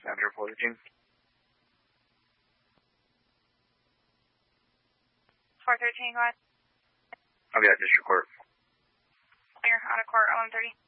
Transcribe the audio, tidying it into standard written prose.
After reported, June. 413, go ahead. I'll be at district court. Clear, out of court, 1130.